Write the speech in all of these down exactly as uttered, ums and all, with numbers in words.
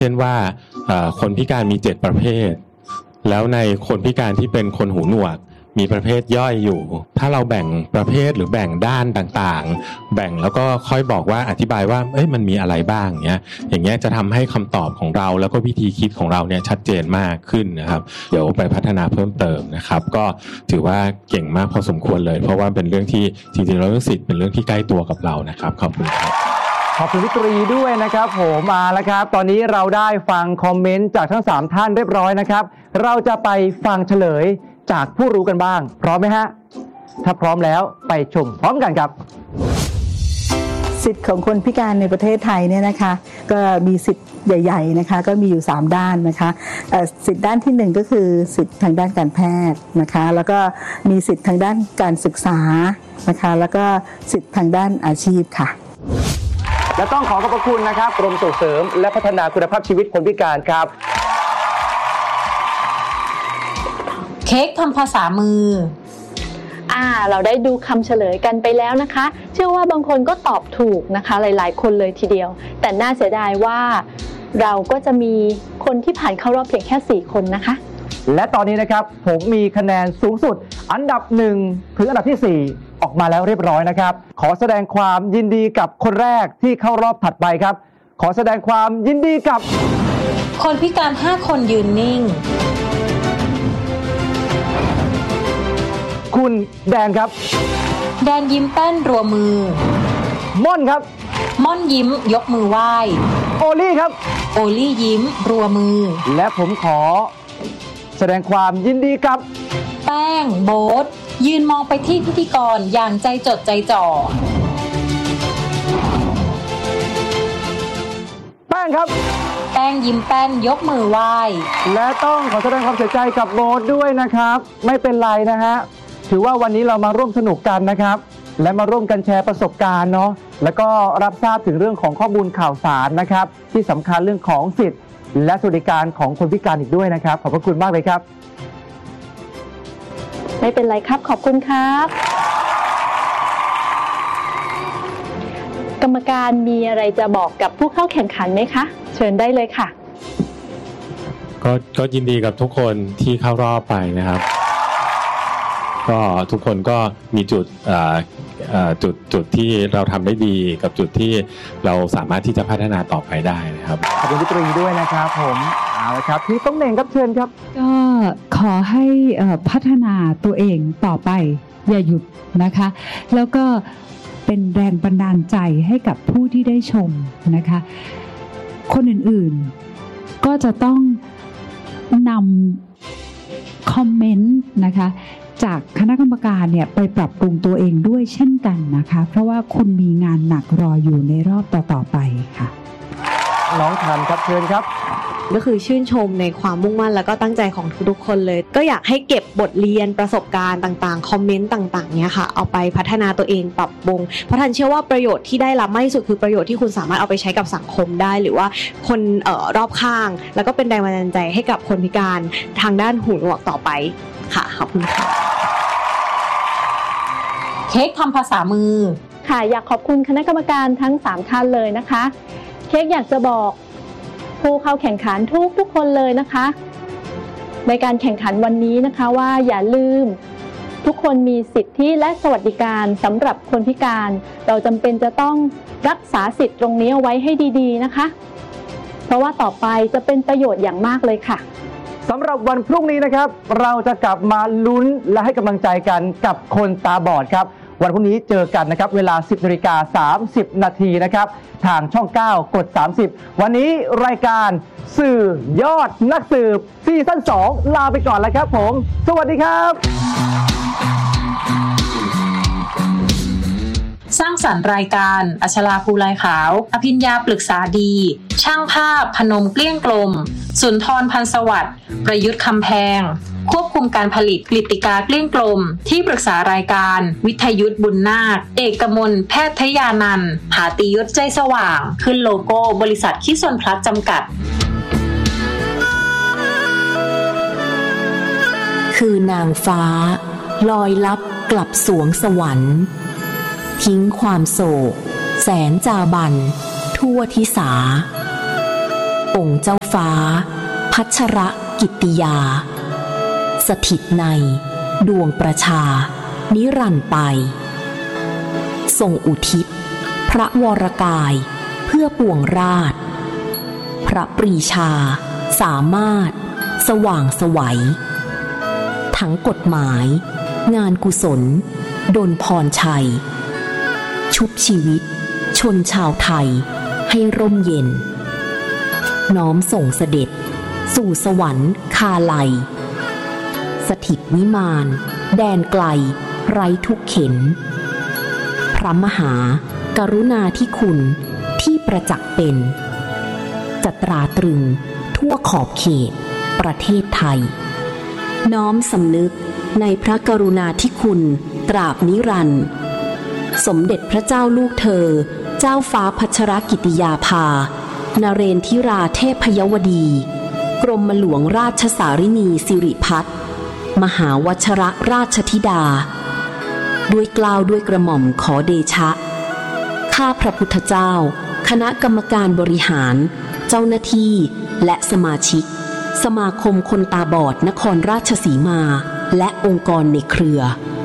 เช่นว่าคนพิการมีเจ็ดประเภทแล้วในคนพิการที่เป็นคนหูหนวกมีประเภทย่อยอยู่ถ้าเราแบ่งประเภทหรือแบ่งด้านต่างๆแบ่งแล้วก็ค่อยบอกว่าอธิบายว่าเอ้ยมันมีอะไรบ้างเงี้ยอย่างเงี้ยจะทำให้คำตอบของเราแล้วก็วิธีคิดของเราเนี่ยชัดเจนมากขึ้นนะครับเดี๋ยวไปพัฒนาเพิ่มเติมนะครับก็ถือว่าเก่งมากพอสมควรเลยเพราะว่าเป็นเรื่องที่จริงๆแล้วเรื่องสิทธิ์เป็นเรื่องที่ใกล้ตัวกับเรานะครับขอบคุณครับขอบคุณพี่ตรีด้วยนะครับผมมาแล้วครับตอนนี้เราได้ฟังคอมเมนต์จากทั้งสามท่านเรียบร้อยนะครับเราจะไปฟังเฉลยจากผู้รู้กันบ้างพร้อมไหมฮะถ้าพร้อมแล้วไปชมพร้อมกันครับสิทธิ์ของคนพิการในประเทศไทยเนี่ยนะคะก็มีสิทธิ์ใหญ่ๆนะคะก็มีอยู่สามด้านนะคะสิทธิ์ด้านที่หนึ่งก็คือสิทธิ์ทางด้านการแพทย์นะคะแล้วก็มีสิทธิ์ทางด้านการศึกษานะคะแล้วก็สิทธิ์ทางด้านอาชีพค่ะและต้องขอขอบพระคุณนะครับกรมส่งเสริมและพัฒนาคุณภาพชีวิตคนพิการครับเค้กทำภาษามืออ่าเราได้ดูคำเฉลยกันไปแล้วนะคะเชื่อว่าบางคนก็ตอบถูกนะคะหลายๆคนเลยทีเดียวแต่น่าเสียดายว่าเราก็จะมีคนที่ผ่านเข้ารอบเพียงแค่สี่คนนะคะและตอนนี้นะครับผมมีคะแนนสูงสุดอันดับหนึ่งถึงอันดับที่สี่ออกมาแล้วเรียบร้อยนะครับขอแสดงความยินดีกับคนแรกที่เข้ารอบถัดไปครับขอแสดงความยินดีกับคนพิการห้าคนยืนนิ่งคุณแดนครับแดนยิ้มแป้นรัวมือม่อนครับม่อนยิ้มยกมือไหว้โอลี่ครับโอลี่ยิ้มรัวมือและผมขอแสดงความยินดีกับแป้งโบ๊ทยืนมองไปที่พิธีกรอย่างใจจดใจจ่อแป้งครับแป้งยิ้มแป้นยกมือไหว้และต้องขอแสดงความเสียใจกับโบ๊ทด้วยนะครับไม่เป็นไรนะฮะถือว่าวันนี้เรามาร่วมสนุกกันนะครับและมาร่วมกันแชร์ประสบการณ์เนาะแล้วก็รับทราบถึงเรื่องของข้อมูลข่าวสารนะครับที่สำคัญเรื่องของสิทธิ์และสวัสดิการของคนพิการอีกด้วยนะครับขอบพระคุณมากเลยครับไม่เป็นไรครับขอบคุณครับกรรมการมีอะไรจะบอกกับผู้เข้าแข่งขันไหมคะเชิญได้เลยค่ะก็ก็ยินดีกับทุกคนที่เข้ารอบไปนะครับก็ทุกคนก็มีจุดจุดจุดที่เราทำได้ดีกับจุดที่เราสามารถที่จะพัฒนาต่อไปได้นะครับขอบคุณพี่ตรีด้วยนะครับผมเอาละครับพี่ต้องเหน่งครับเชิญครับก็ขอให้พัฒนาตัวเองต่อไปอย่าหยุดนะคะแล้วก็เป็นแรงบันดาลใจให้กับผู้ที่ได้ชมนะคะคนอื่นๆก็จะต้องนำคอมเมนต์นะคะจากคณะกรรมการเนี่ยไปปรับปรุงตัวเองด้วยเช่นกันนะคะเพราะว่าคุณมีงานหนักรออยู่ในรอบต่อๆไปค่ะน้องทันครับเชิญครับก็คือชื่นชมในความมุ่งมั่นแล้วก็ตั้งใจของทุกๆคนเลยก็อยากให้เก็บบทเรียนประสบการณ์ต่างๆคอมเมนต์ต่างๆเนี้ยค่ะเอาไปพัฒนาตัวเองปรับปรุงเพราะทันเชื่อว่าประโยชน์ที่ได้รับมากที่สุดคือประโยชน์ที่คุณสามารถเอาไปใช้กับสังคมได้หรือว่าคนเอ่อรอบข้างแล้วก็เป็นแรงบันดาลใจให้กับคนพิการทางด้านหูหนวกต่อไปค่ะขอบคุณค่ะเค้กทำภาษามือค่ะอยากขอบคุณคณะกรรมการทั้งสามท่านเลยนะคะเค้กอยากจะบอกผู้เข้าแข่งขันทุกทุกคนเลยนะคะในการแข่งขันวันนี้นะคะว่าอย่าลืมทุกคนมีสิทธิและสวัสดิการสำหรับคนพิการเราจำเป็นจะต้องรักษาสิทธิตรงนี้เอาไว้ให้ดีๆนะคะเพราะว่าต่อไปจะเป็นประโยชน์อย่างมากเลยค่ะสำหรับวันพรุ่งนี้นะครับเราจะกลับมาลุ้นและให้กำลังใจกันกับคนตาบอดครับวันพรุ่งนี้เจอกันนะครับเวลา สิบนาฬิกาสามสิบนาทีนะครับทางช่องเก้ากดสามสิบวันนี้รายการสื่อยอดนักสืบซีซั่นสองลาไปก่อนแล้วครับผมสวัสดีครับสร้างสรรค์รายการอัชราภูลายขาวอภิญญาปรึกษาดีช่างภาพพนมเกลี้ยงกลมสุนทรพันสวัสดิ์ประยุทธ์คำแพงควบคุมการผลิตกฤติกาเกลี้ยงกลมที่ปรึกษารายการวิทยุทธบุญนาคเอกมลแพทยานันท์หาติยุทธใจสว่างขึ้นโลโก้บริษัทคิสนพลัสจำกัดคือนางฟ้าลอยลับกลับสวงสวรรค์ทิ้งความโศกแสนจาบันทั่วทิสาองค์เจ้าฟ้าพัชรกิตติยาสถิตในดวงประชานิรันดร์ไปทรงอุทิศพระวรกายเพื่อปวงราชพระปรีชาสามารถสว่างไสวทั้งกฎหมายงานกุศลดลพรชัยชุบชีวิตชนชาวไทยให้ร่มเย็นน้อมส่งเสด็จสู่สวรรค์คาลัยสถิตวิมานแดนไกลไร้ทุกเข็ญพระมหากรุณาธิคุณที่ประจักษ์เป็นจะตราตรึงทั่วขอบเขตประเทศไทยน้อมสำนึกในพระกรุณาธิคุณตราบนิรันดร์สมเด็จพระเจ้าลูกเธอเจ้าฟ้าพัชรกิติยาภานเรนทิราเทพยวดีกรมหลวงราชสารินีสิริพัฒน์มหาวชรราชธิดาด้วยเกล้าด้วยกระหม่อมขอเดชะข้าพระพุทธเจ้าคณะกรรมการบริหารเจ้าหน้าที่และสมาชิกสมาคมคนตาบอดนครราชสีมาและองค์กรในเครือ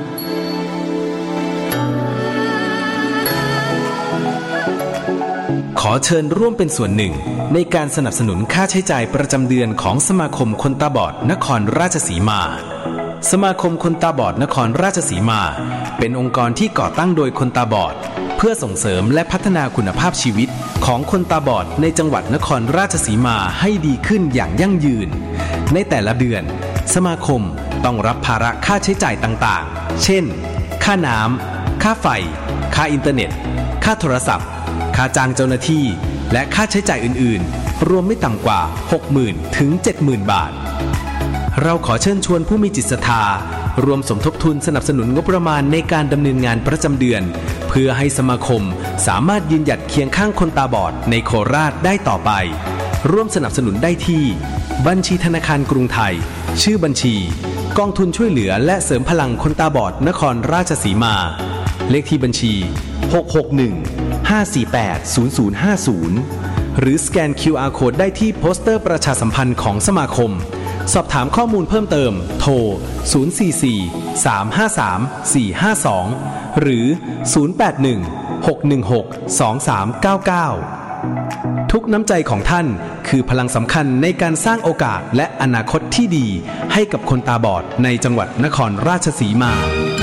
ขอเชิญร่วมเป็นส่วนหนึ่งในการสนับสนุนค่าใช้จ่ายประจำเดือนของสมาคมคนตาบอดนครราชสีมาสมาคมคนตาบอดนครราชสีมาเป็นองค์กรที่ก่อตั้งโดยคนตาบอดเพื่อส่งเสริมและพัฒนาคุณภาพชีวิตของคนตาบอดในจังหวัดนครราชสีมาให้ดีขึ้นอย่างยั่งยืนในแต่ละเดือนสมาคมต้องรับภาระค่าใช้จ่ายต่างๆเช่นค่าน้ำค่าไฟค่าอินเทอร์เน็ตค่าโทรศัพท์ค่าจ้างเจ้าหน้าที่และค่าใช้จ่ายอื่นๆรวมไม่ต่ำกว่า หกหมื่น ถึง เจ็ดหมื่น บาทเราขอเชิญชวนผู้มีจิตศรัทธารวมสมทบทุนสนับสนุนงบประมาณในการดำเนินงานประจำเดือนเพื่อให้สมาคมสามารถยืนหยัดเคียงข้างคนตาบอดในโคราชได้ต่อไปร่วมสนับสนุนได้ที่บัญชีธนาคารกรุงไทยชื่อบัญชีกองทุนช่วยเหลือและเสริมพลังคนตาบอดนครราชสีมาเลขที่บัญชีหก หก หนึ่ง ห้า สี่ แปด ศูนย์ ศูนย์ ห้า ศูนย์หรือสแกน คิว อาร์ Code ได้ที่โปสเตอร์ประชาสัมพันธ์ของสมาคมสอบถามข้อมูลเพิ่มเติมโทรศูนย์ สี่ สี่ สาม ห้า สาม สี่ ห้า สองหรือศูนย์ แปด หนึ่ง หก หนึ่ง หก สอง สาม เก้า เก้าทุกน้ำใจของท่านคือพลังสำคัญในการสร้างโอกาสและอนาคตที่ดีให้กับคนตาบอดในจังหวัดนครราชสีมา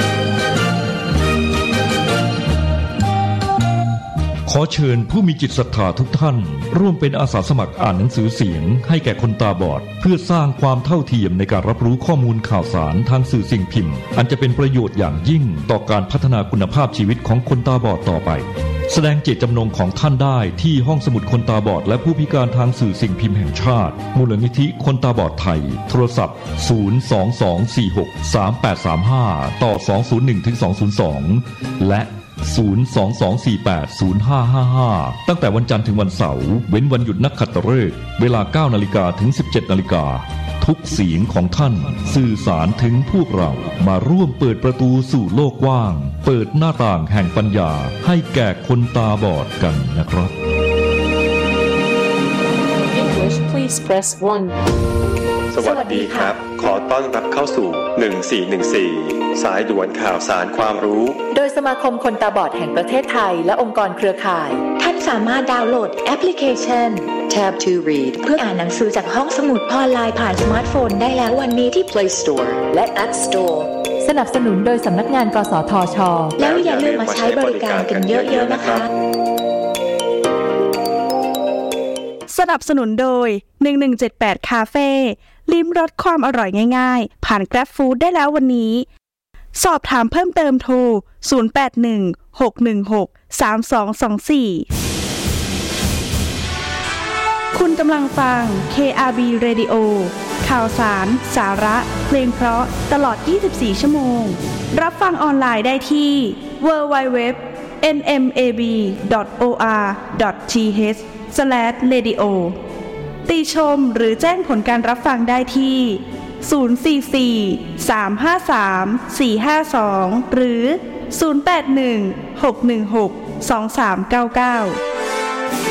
ขอเชิญผู้มีจิตศรัทธาทุกท่านร่วมเป็นอาสาสมัครอ่านหนังสือเสียงให้แก่คนตาบอดเพื่อสร้างความเท่าเทียมในการรับรู้ข้อมูลข่าวสารทางสื่อสิ่งพิมพ์อันจะเป็นประโยชน์อย่างยิ่งต่อการพัฒนาคุณภาพชีวิตของคนตาบอดต่อไปแสดงเจตจำนงของท่านได้ที่ห้องสมุดคนตาบอดและผู้พิการทางสื่อสิ่งพิมพ์แห่งชาติมูลนิธิคนตาบอดไทยโทรศัพท์ศูนย์ สอง สอง สี่ หก สาม แปด สาม ห้าต่อสอง ศูนย์ หนึ่ง ถึง สอง ศูนย์ สองและศูนย์ สอง สอง สี่ แปด ศูนย์ ห้า ห้า ห้าตั้งแต่วันจันทร์ถึงวันเสาร์เว้นวันหยุดนักขัตฤกษ์เวลา เก้า นาฬิกาถึง สิบเจ็ด นาฬิกาทุกเสียงของท่านสื่อสารถึงพวกเรามาร่วมเปิดประตูสู่โลกกว้างเปิดหน้าต่างแห่งปัญญาให้แก่คนตาบอดกันนะครับ English please press one สวัสดีครับขอต้อนรับเข้าสู่หนึ่งสี่หนึ่งสี่สายด่วนข่าวสารความรู้โดยสมาคมคนตาบอดแห่งประเทศไทยและองค์กรเครือข่ายท่านสามารถดาวน์โหลดแอปพลิเคชัน Tab to Read เพื่ออ่านหนังสือจากห้องสมุดออนไลน์ผ่านสมาร์ทโฟนได้แล้ววันนี้ที่ Play Store และ App Store สนับสนุนโดยสำนักงานกสทช.แล้วอย่าลืมมาใช้บริการกันเยอะๆนะคะสนับสนุนโดยหนึ่งหนึ่งเจ็ดแปดคาเฟ่ลิ้มรสความอร่อยง่ายๆผ่าน Grab Food ได้แล้ววันนี้สอบถามเพิ่มเติมโทรศูนย์ แปด หนึ่ง หก หนึ่ง หก สาม สอง สอง สี่คุณกำลังฟัง เค อาร์ บี Radio ข่าวสารสาระเพลงเพราะตลอดยี่สิบสี่ชั่วโมงรับฟังออนไลน์ได้ที่ ดับเบิลยู ดับเบิลยู ดับเบิลยู ดอท เอ็น เอ็ม เอ บี ดอท โอ อาร์ ดอท ที เอช สแลช เรดิโอ ติชมหรือแจ้งผลการรับฟังได้ที่ศูนย์ สี่ สี่ สาม ห้า สาม สี่ ห้า สองหรือศูนย์ แปด หนึ่ง หก หนึ่ง หก สอง สาม เก้า เก้า